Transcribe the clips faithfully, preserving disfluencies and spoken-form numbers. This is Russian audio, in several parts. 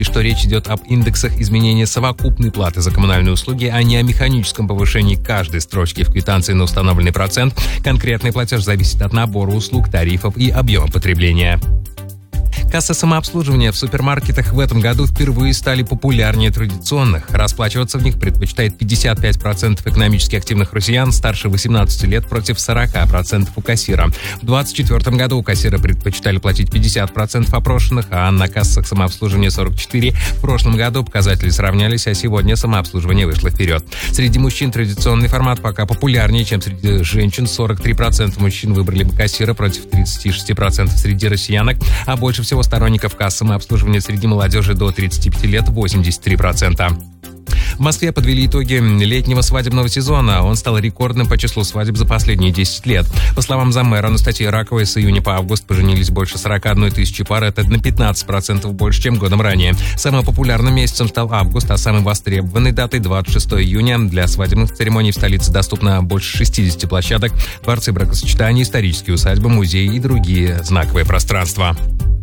и что речь идет об индексах изменения совокупной платы за коммунальные услуги, а не о механическом повышении каждой строчки в квитанции на установленный процент. Конкретный платеж зависит от набора услуг, тарифов и объема потребления. Кассы самообслуживания в супермаркетах в этом году впервые стали популярнее традиционных. Расплачиваться в них предпочитает пятьдесят пять процентов экономически активных россиян старше восемнадцати лет против сорок процентов у кассира. В две тысячи двадцать четвёртом году у кассира предпочитали платить пятьдесят процентов опрошенных, а на кассах самообслуживания сорок четыре процента. В прошлом году показатели сравнялись, а сегодня самообслуживание вышло вперед. Среди мужчин традиционный формат пока популярнее, чем среди женщин. сорок три процента мужчин выбрали бы кассира против тридцати шести процентов среди россиянок, а больше всего сторонников касс самообслуживания среди молодежи до тридцати пяти лет — восемьдесят три процента. В Москве подвели итоги летнего свадебного сезона. Он стал рекордным по числу свадеб за последние десять лет. По словам замэра Анастасии Раковой, с июня по август поженились больше сорок одной тысячи пар. Это на пятнадцать процентов больше, чем годом ранее. Самым популярным месяцем стал август, а самой востребованной датой — двадцать шестого июня. Для свадебных церемоний в столице доступно больше шестидесяти площадок, дворцы бракосочетания, исторические усадьбы, музеи и другие знаковые пространства.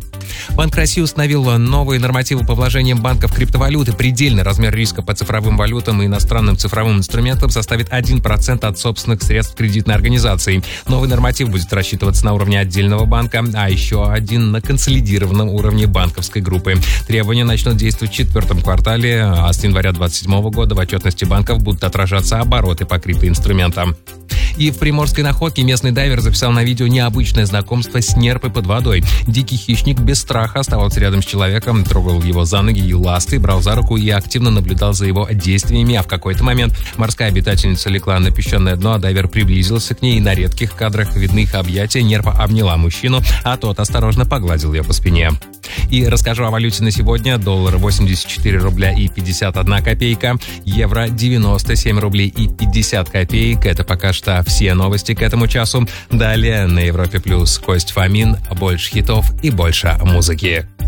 Банк России установил новые нормативы по вложениям банка в криптовалюты. Предельный размер риска по цифровым валютам и иностранным цифровым инструментам составит один процент от собственных средств кредитной организации. Новый норматив будет рассчитываться на уровне отдельного банка, а еще один на консолидированном уровне банковской группы. Требования начнут действовать в четвертом квартале, а с января две тысячи двадцать седьмого года в отчетности банков будут отражаться обороты по криптоинструментам. И в Приморской Находке местный дайвер записал на видео необычное знакомство с нерпой под водой. Дикий хищник без страха оставался рядом с человеком, трогал его за ноги и ласты, брал за руку и активно наблюдал за его действиями. А в какой-то момент морская обитательница легла на песчаное дно, а дайвер приблизился к ней, и на редких кадрах видны их объятия. Нерпа обняла мужчину, а тот осторожно погладил ее по спине. И расскажу о валюте на сегодня. Доллар восемьдесят четыре рубля и пятьдесят одна копейка, евро девяносто семь рублей и пятьдесят копеек. Это пока что все новости к этому часу. Далее на Европе Плюс Кость Фомин. Больше хитов и больше музыки.